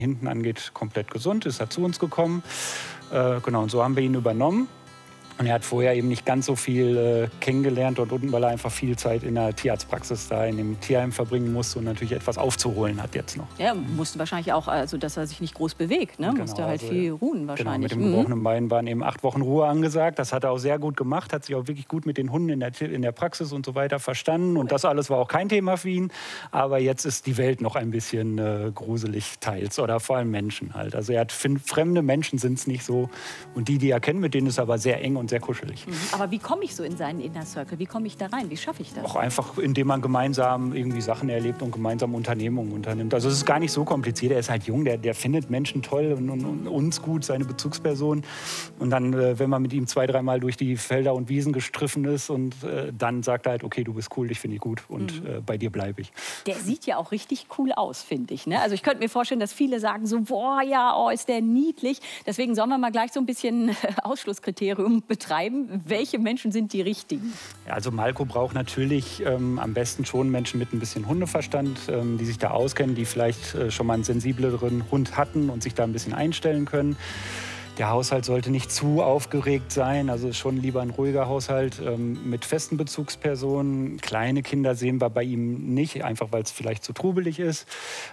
hinten angeht, komplett gesund, ist er zu uns gekommen. Genau, und so haben wir ihn übernommen. Und er hat vorher eben nicht ganz so viel kennengelernt dort unten, weil er einfach viel Zeit in der Tierarztpraxis da in dem Tierheim verbringen musste und natürlich etwas aufzuholen hat jetzt noch. Ja, musste wahrscheinlich auch, also dass er sich nicht groß bewegt, ne? Genau, Musste halt also, viel ruhen wahrscheinlich. Genau, mit dem gebrochenen Bein waren eben 8 Wochen Ruhe angesagt. Das hat er auch sehr gut gemacht, hat sich auch wirklich gut mit den Hunden in der Praxis und so weiter verstanden. Und das alles war auch kein Thema für ihn. Aber jetzt ist die Welt noch ein bisschen gruselig teils oder vor allem Menschen halt. Also er hat fremde Menschen sind es nicht so. Und die er kennt, mit denen ist er aber sehr eng und sehr kuschelig. Aber wie komme ich so in seinen Inner Circle? Wie komme ich da rein? Wie schaffe ich das? Auch einfach, indem man gemeinsam irgendwie Sachen erlebt und gemeinsam Unternehmungen unternimmt. Also es ist gar nicht so kompliziert. Er ist halt jung, der findet Menschen toll und uns gut, seine Bezugsperson. Und dann, wenn man mit ihm 2-, 3-mal durch die Felder und Wiesen gestriffen ist und dann sagt er halt, okay, du bist cool, dich finde ich gut und bei dir bleibe ich. Der sieht ja auch richtig cool aus, finde ich. Ne? Also ich könnte mir vorstellen, dass viele sagen so, boah, ja, oh, ist der niedlich. Deswegen sollen wir mal gleich so ein bisschen Ausschlusskriterium betreiben. Welche Menschen sind die richtigen? Ja, also Malko braucht natürlich am besten schon Menschen mit ein bisschen Hundeverstand, die sich da auskennen, die vielleicht schon mal einen sensibleren Hund hatten und sich da ein bisschen einstellen können. Der Haushalt sollte nicht zu aufgeregt sein, also schon lieber ein ruhiger Haushalt mit festen Bezugspersonen. Kleine Kinder sehen wir bei ihm nicht, einfach weil es vielleicht zu trubelig ist.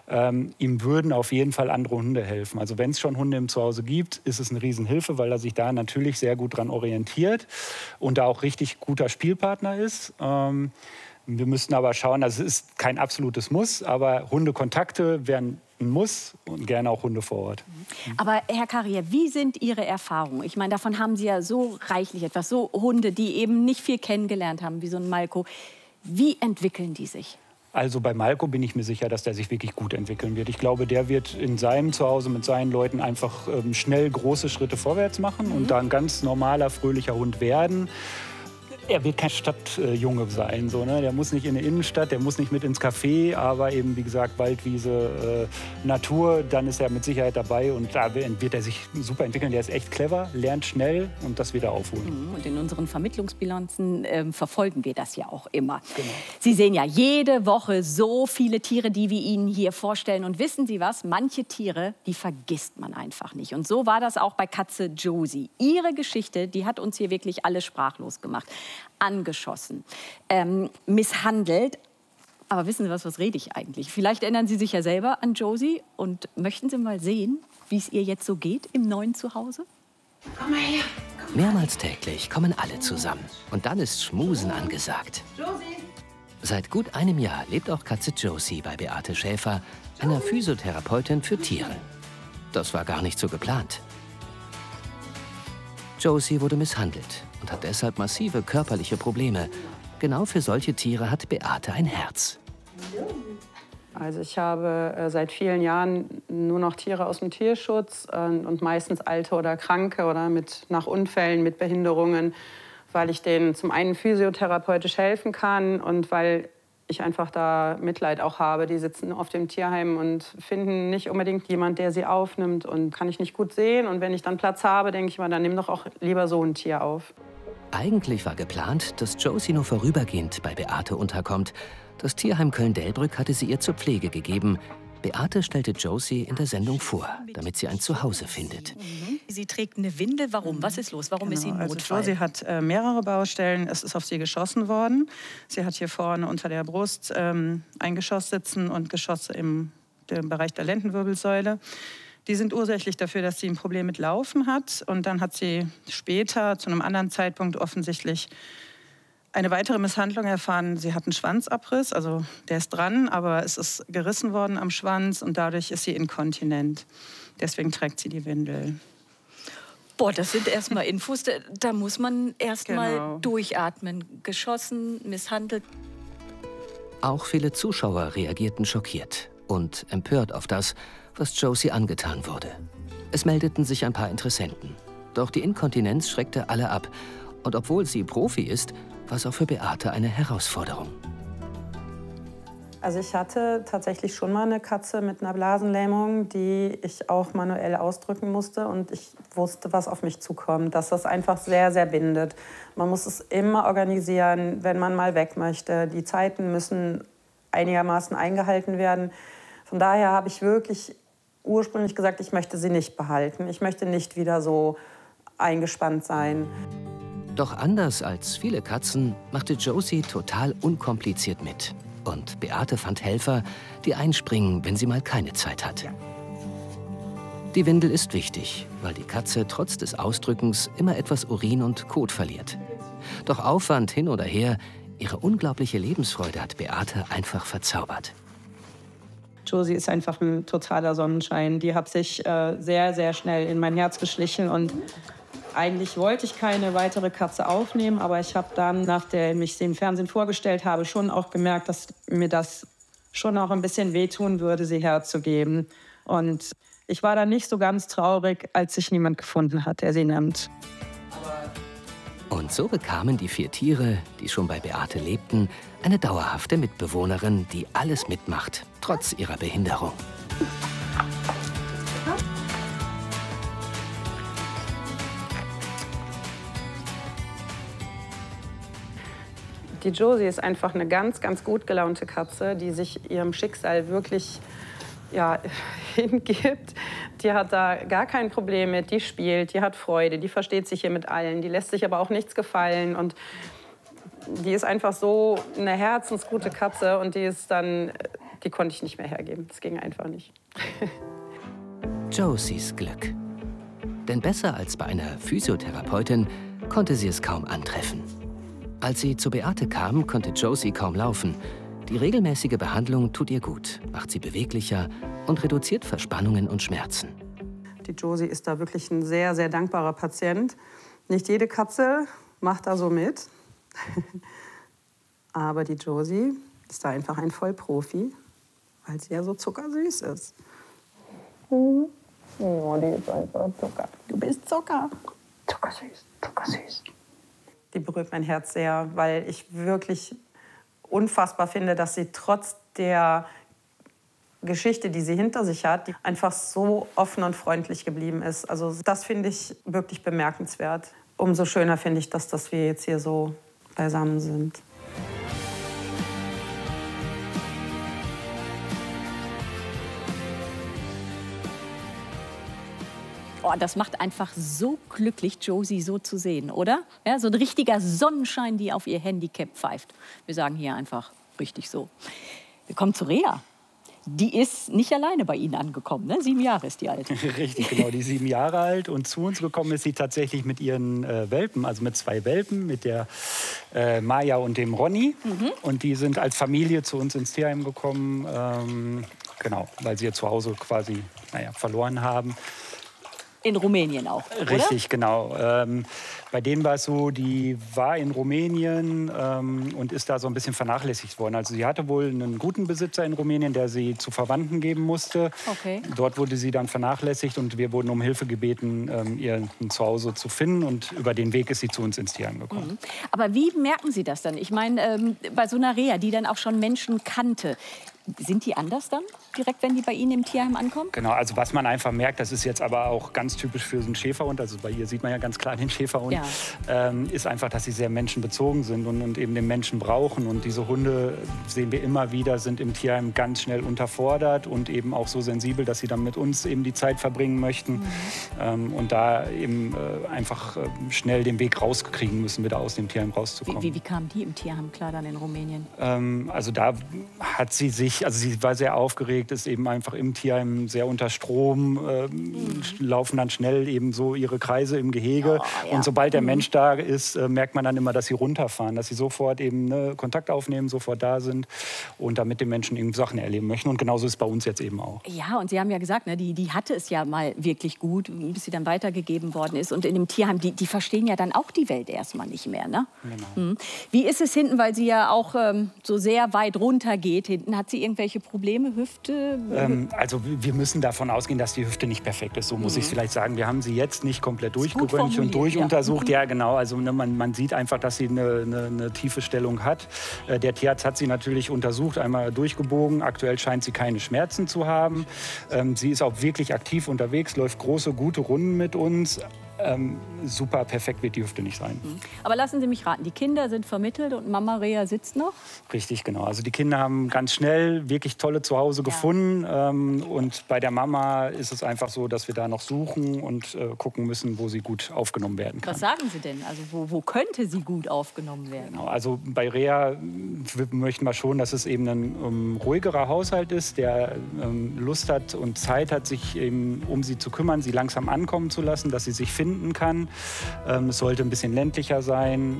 Ihm würden auf jeden Fall andere Hunde helfen. Also wenn es schon Hunde im Zuhause gibt, ist es eine Riesenhilfe, weil er sich da natürlich sehr gut dran orientiert und da auch richtig guter Spielpartner ist. Wir müssten aber schauen, also es ist kein absolutes Muss, aber Hundekontakte wären ein Muss und gerne auch Hunde vor Ort. Aber Herr Carrier, wie sind Ihre Erfahrungen? Ich meine, davon haben Sie ja so reichlich etwas, so Hunde, die eben nicht viel kennengelernt haben, wie so ein Malko. Wie entwickeln die sich? Also bei Malko bin ich mir sicher, dass der sich wirklich gut entwickeln wird. Ich glaube, der wird in seinem Zuhause mit seinen Leuten einfach schnell große Schritte vorwärts machen und da ein ganz normaler, fröhlicher Hund werden. Er wird kein Stadtjunge sein, so, ne? Der muss nicht in die Innenstadt, der muss nicht mit ins Café, aber eben, wie gesagt, Waldwiese, Natur, dann ist er mit Sicherheit dabei und da wird er sich super entwickeln. Der ist echt clever, lernt schnell und das wieder aufholen. Und in unseren Vermittlungsbilanzen verfolgen wir das ja auch immer. Genau. Sie sehen ja jede Woche so viele Tiere, die wir Ihnen hier vorstellen. Und wissen Sie was? Manche Tiere, die vergisst man einfach nicht. Und so war das auch bei Katze Josie. Ihre Geschichte, die hat uns hier wirklich alle sprachlos gemacht. Angeschossen, misshandelt. Aber wissen Sie was rede ich eigentlich? Vielleicht erinnern Sie sich ja selber an Josie und möchten Sie mal sehen, wie es ihr jetzt so geht im neuen Zuhause? Komm mal her. Mehrmals täglich kommen alle zusammen. Und dann ist Schmusen angesagt. Josie. Seit gut einem Jahr lebt auch Katze Josie bei Beate Schäfer, einer Physiotherapeutin für Tiere. Das war gar nicht so geplant. Josie wurde misshandelt und hat deshalb massive körperliche Probleme. Genau für solche Tiere hat Beate ein Herz. Also ich habe seit vielen Jahren nur noch Tiere aus dem Tierschutz und meistens alte oder kranke oder nach Unfällen, mit Behinderungen, weil ich denen zum einen physiotherapeutisch helfen kann und weil ich einfach da Mitleid auch habe. Die sitzen auf dem Tierheim und finden nicht unbedingt jemand, der sie aufnimmt und kann ich nicht gut sehen. Und wenn ich dann Platz habe, denke ich mal, dann nimm doch auch lieber so ein Tier auf. Eigentlich war geplant, dass Josie nur vorübergehend bei Beate unterkommt. Das Tierheim Köln-Delbrück hatte sie ihr zur Pflege gegeben. Beate stellte Josie in der Sendung vor, damit sie ein Zuhause findet. Sie trägt eine Windel. Warum? Was ist los? Warum ist sie im Notfall? Also Josie hat mehrere Baustellen. Es ist auf sie geschossen worden. Sie hat hier vorne unter der Brust ein Geschoss sitzen und Geschosse im Bereich der Lendenwirbelsäule. Die sind ursächlich dafür, dass sie ein Problem mit Laufen hat. Und dann hat sie später, zu einem anderen Zeitpunkt offensichtlich, eine weitere Misshandlung erfahren. Sie hat einen Schwanzabriss, also der ist dran, aber es ist gerissen worden am Schwanz und dadurch ist sie inkontinent. Deswegen trägt sie die Windel. Boah, das sind erstmal Infos, da muss man erstmal durchatmen. Geschossen, misshandelt. Auch viele Zuschauer reagierten schockiert und empört auf das, was Josie angetan wurde. Es meldeten sich ein paar Interessenten. Doch die Inkontinenz schreckte alle ab. Und obwohl sie Profi ist, war es auch für Beate eine Herausforderung. Also ich hatte tatsächlich schon mal eine Katze mit einer Blasenlähmung, die ich auch manuell ausdrücken musste. Und ich wusste, was auf mich zukommt, dass das einfach sehr, sehr bindet. Man muss es immer organisieren, wenn man mal weg möchte. Die Zeiten müssen einigermaßen eingehalten werden. Von daher habe ich wirklich ursprünglich gesagt, ich möchte sie nicht behalten. Ich möchte nicht wieder so eingespannt sein. Doch anders als viele Katzen machte Josie total unkompliziert mit. Und Beate fand Helfer, die einspringen, wenn sie mal keine Zeit hat. Die Windel ist wichtig, weil die Katze trotz des Ausdrückens immer etwas Urin und Kot verliert. Doch Aufwand hin oder her, ihre unglaubliche Lebensfreude hat Beate einfach verzaubert. Josie ist einfach ein totaler Sonnenschein. Die hat sich sehr, sehr schnell in mein Herz geschlichen. Und eigentlich wollte ich keine weitere Katze aufnehmen, aber ich habe dann, nachdem ich sie im Fernsehen vorgestellt habe, schon auch gemerkt, dass mir das schon auch ein bisschen wehtun würde, sie herzugeben. Und ich war dann nicht so ganz traurig, als sich niemand gefunden hat, der sie nimmt. Und so bekamen die 4 Tiere, die schon bei Beate lebten, eine dauerhafte Mitbewohnerin, die alles mitmacht, trotz ihrer Behinderung. Die Josie ist einfach eine ganz, ganz gut gelaunte Katze, die sich ihrem Schicksal wirklich hingibt. Die hat da gar kein Problem mit, die spielt, die hat Freude, die versteht sich hier mit allen, die lässt sich aber auch nichts gefallen und die ist einfach so eine herzensgute Katze und die konnte ich nicht mehr hergeben. Das ging einfach nicht. Josies Glück. Denn besser als bei einer Physiotherapeutin konnte sie es kaum antreffen. Als sie zu Beate kam, konnte Josie kaum laufen. Die regelmäßige Behandlung tut ihr gut, macht sie beweglicher und reduziert Verspannungen und Schmerzen. Die Josie ist da wirklich ein sehr, sehr dankbarer Patient. Nicht jede Katze macht da so mit. Aber die Josie ist da einfach ein Vollprofi, weil sie ja so zuckersüß ist. Oh, die ist einfach Zucker. Du bist Zucker. Zuckersüß, zuckersüß. Die berührt mein Herz sehr, weil ich wirklich unfassbar finde, dass sie trotz der Geschichte, die sie hinter sich hat, einfach so offen und freundlich geblieben ist. Also das finde ich wirklich bemerkenswert. Umso schöner finde ich, dass wir jetzt hier so beisammen sind. Oh, das macht einfach so glücklich, Josie so zu sehen, oder? Ja, so ein richtiger Sonnenschein, die auf ihr Handicap pfeift. Wir sagen hier einfach richtig so. Wir kommen zu Rea. Die ist nicht alleine bei Ihnen angekommen, ne? 7 Jahre ist die alt. Richtig, genau, die ist 7 Jahre alt. Und zu uns gekommen ist sie tatsächlich mit ihren Welpen, also mit 2 Welpen, mit der Maya und dem Ronny. Und die sind als Familie zu uns ins Tierheim gekommen, genau, weil sie ihr Zuhause quasi verloren haben. In Rumänien auch, oder? Richtig, genau. Bei denen war es so, die war in Rumänien und ist da so ein bisschen vernachlässigt worden. Also sie hatte wohl einen guten Besitzer in Rumänien, der sie zu Verwandten geben musste. Okay. Dort wurde sie dann vernachlässigt und wir wurden um Hilfe gebeten, ihr ein Zuhause zu finden. Und über den Weg ist sie zu uns ins Tierheim gekommen. Aber wie merken Sie das dann? Ich meine, bei so einer Rea, die dann auch schon Menschen kannte, sind die anders dann, direkt, wenn die bei Ihnen im Tierheim ankommen? Genau, also was man einfach merkt, das ist jetzt aber auch ganz typisch für so einen Schäferhund, also bei ihr sieht man ja ganz klar den Schäferhund, ist einfach, dass sie sehr menschenbezogen sind und eben den Menschen brauchen. Und diese Hunde, sehen wir immer wieder, sind im Tierheim ganz schnell unterfordert und eben auch so sensibel, dass sie dann mit uns eben die Zeit verbringen möchten und da eben einfach schnell den Weg rauskriegen müssen, wieder aus dem Tierheim rauszukommen. Wie kamen die im Tierheim klar dann in Rumänien? Also da hat sie sich, also sie war sehr aufgeregt, ist eben einfach im Tierheim sehr unter Strom, laufen dann schnell eben so ihre Kreise im Gehege. Und sobald der Mensch da ist, merkt man dann immer, dass sie runterfahren, dass sie sofort eben Kontakt aufnehmen, sofort da sind und da mit den Menschen eben Sachen erleben möchten. Und genauso ist es bei uns jetzt eben auch. Ja, und Sie haben ja gesagt, ne, die hatte es ja mal wirklich gut, bis sie dann weitergegeben worden ist. Und in dem Tierheim, die verstehen ja dann auch die Welt erstmal nicht mehr, ne? Genau. Wie ist es hinten, weil sie ja auch so sehr weit runter geht hinten? Hat sie irgendwelche Probleme, Hüfte? Also wir müssen davon ausgehen, dass die Hüfte nicht perfekt ist. So muss ich es vielleicht sagen. Wir haben sie jetzt nicht komplett durchgeröntgt und durchuntersucht. Ja, genau. Also man sieht einfach, dass sie eine tiefe Stellung hat. Der Tierarzt hat sie natürlich untersucht, einmal durchgebogen. Aktuell scheint sie keine Schmerzen zu haben. Sie ist auch wirklich aktiv unterwegs, läuft große, gute Runden mit uns. super perfekt wird die Hüfte nicht sein. Aber lassen Sie mich raten, die Kinder sind vermittelt und Mama Rea sitzt noch? Richtig, genau. Also die Kinder haben ganz schnell wirklich tolle Zuhause gefunden. Und bei der Mama ist es einfach so, dass wir da noch suchen und gucken müssen, wo sie gut aufgenommen werden kann. Was sagen Sie denn? Also wo könnte sie gut aufgenommen werden? Genau, also bei Rea möchten wir schon, dass es eben ein ruhigerer Haushalt ist, der Lust hat und Zeit hat, sich eben um sie zu kümmern, sie langsam ankommen zu lassen, dass sie sich finden kann. Es sollte ein bisschen ländlicher sein.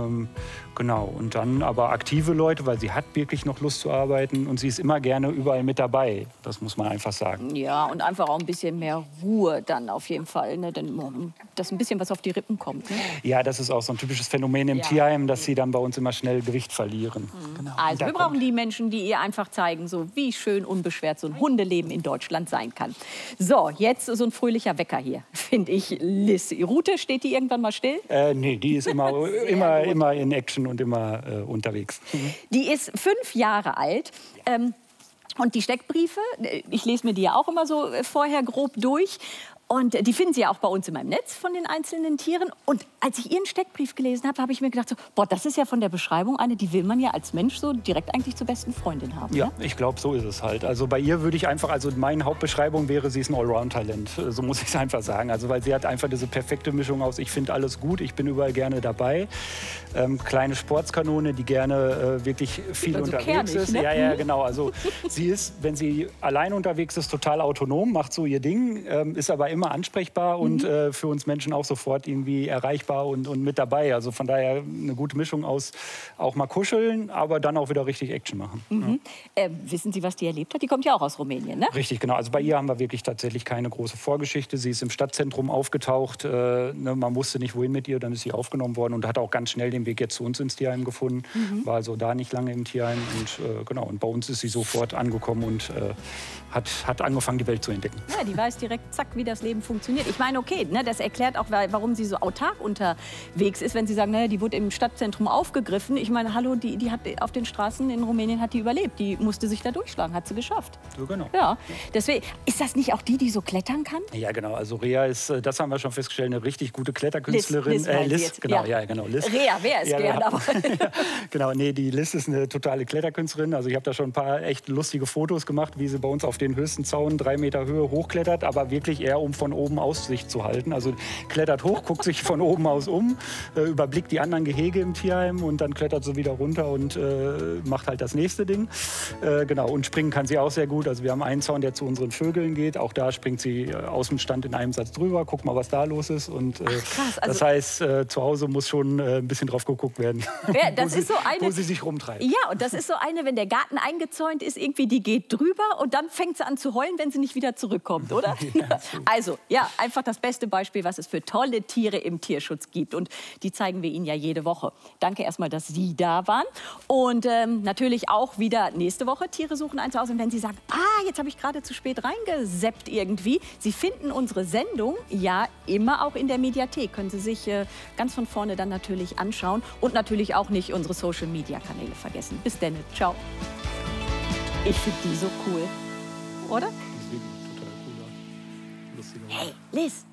Genau, und dann aber aktive Leute, weil sie hat wirklich noch Lust zu arbeiten und sie ist immer gerne überall mit dabei. Das muss man einfach sagen. Ja, und einfach auch ein bisschen mehr Ruhe dann auf jeden Fall, ne? Denn, dass ein bisschen was auf die Rippen kommt. Ne? Ja, das ist auch so ein typisches Phänomen im Tierheim, dass sie dann bei uns immer schnell Gewicht verlieren. Genau. Also wir brauchen die Menschen, die ihr einfach zeigen, so wie schön unbeschwert so ein Hundeleben in Deutschland sein kann. So, jetzt so ein fröhlicher Wecker hier, finde ich. Liz, Rute, steht die irgendwann mal still? Nee, die ist immer in Action und immer unterwegs. Die ist 5 Jahre alt. Und die Steckbriefe, ich lese mir die ja auch immer so vorher grob durch. Und die finden Sie ja auch bei uns in meinem Netz von den einzelnen Tieren. Und als ich Ihren Steckbrief gelesen habe, habe ich mir gedacht, so, boah, das ist ja von der Beschreibung eine, die will man ja als Mensch so direkt eigentlich zur besten Freundin haben. Ja, ne? Ich glaube, so ist es halt. Also bei ihr würde ich einfach, also meine Hauptbeschreibung wäre, sie ist ein Allround-Talent. So muss ich es einfach sagen. Also weil sie hat einfach diese perfekte Mischung aus, ich finde alles gut, ich bin überall gerne dabei. Kleine Sportskanone, die gerne wirklich viel also unterwegs kernig, ist. Ne? Ja, genau. Also sie ist, wenn sie allein unterwegs ist, total autonom, macht so ihr Ding, ist aber immer ansprechbar und für uns Menschen auch sofort irgendwie erreichbar und mit dabei. Also von daher eine gute Mischung aus auch mal kuscheln, aber dann auch wieder richtig Action machen. Ja. Wissen Sie, was die erlebt hat? Die kommt ja auch aus Rumänien, ne? Richtig, genau. Also bei ihr haben wir wirklich tatsächlich keine große Vorgeschichte. Sie ist im Stadtzentrum aufgetaucht. Man wusste nicht, wohin mit ihr. Dann ist sie aufgenommen worden und hat auch ganz schnell den Weg jetzt zu uns ins Tierheim gefunden. War also da nicht lange im Tierheim. Und, genau, und bei uns ist sie sofort angekommen und hat angefangen, die Welt zu entdecken. Ja, die weiß direkt, zack, wie das Leben funktioniert. Ich meine, okay, ne, das erklärt auch, warum sie so autark unterwegs ist, wenn Sie sagen, naja, die wurde im Stadtzentrum aufgegriffen. Ich meine, hallo, die hat auf den Straßen in Rumänien hat die überlebt. Die musste sich da durchschlagen, hat sie geschafft. So, genau. Ja, deswegen, ist das nicht auch die so klettern kann? Ja, genau. Also Rea ist, das haben wir schon festgestellt, eine richtig gute Kletterkünstlerin. Liz, genau, ja. Genau, Liz. Rea, wer ist gern, aber... Genau, nee, die Liz ist eine totale Kletterkünstlerin. Also ich habe da schon ein paar echt lustige Fotos gemacht, wie sie bei uns auf den höchsten Zaun 3 Meter Höhe hochklettert, aber wirklich eher, um von oben Aussicht zu halten. Also klettert hoch, guckt sich von oben aus um, überblickt die anderen Gehege im Tierheim und dann klettert sie wieder runter und macht halt das nächste Ding. Genau, und springen kann sie auch sehr gut. Also wir haben einen Zaun, der zu unseren Vögeln geht. Auch da springt sie aus dem Stand in einem Satz drüber. Guck mal, was da los ist. Und krass, also das heißt, zu Hause muss schon ein bisschen drauf geguckt werden, ja, das ist so eine, wo sie sich rumtreibt. Ja, und das ist so eine, wenn der Garten eingezäunt ist, irgendwie die geht drüber und dann fängt sie an zu heulen, wenn sie nicht wieder zurückkommt, oder? Ja, also, ja, einfach das beste Beispiel, was es für tolle Tiere im Tierschutz gibt. Und die zeigen wir Ihnen ja jede Woche. Danke erstmal, dass Sie da waren. Und natürlich auch wieder nächste Woche Tiere suchen ein Zuhause. Und wenn Sie sagen, jetzt habe ich gerade zu spät reingeseppt irgendwie. Sie finden unsere Sendung ja immer auch in der Mediathek. Können Sie sich ganz von vorne dann natürlich anschauen. Und natürlich auch nicht unsere Social-Media-Kanäle vergessen. Bis dann. Ciao. Ich finde die so cool. Oder? Das ist wirklich total cool. Hey, Liz.